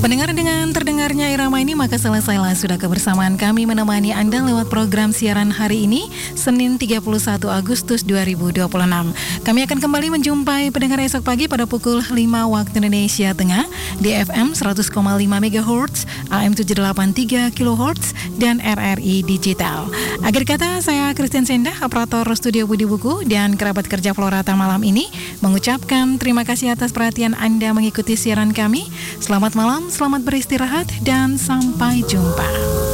Pendengar, dengan terdengarnya irama ini maka selesailah sudah kebersamaan kami menemani Anda lewat program siaran hari ini, Senin 31 Agustus 2026. Kami akan kembali menjumpai pendengar esok pagi pada pukul 5 waktu Indonesia Tengah di FM 100,5 MHz, AM 783 kHz, dan RRI Digital. Akhir kata, saya Christian Sendah, operator studio Budi Buku, dan kerabat kerja Florata malam ini mengucapkan terima kasih atas perhatian Anda mengikuti siaran kami. Selamat malam, selamat beristirahat, dan sampai jumpa.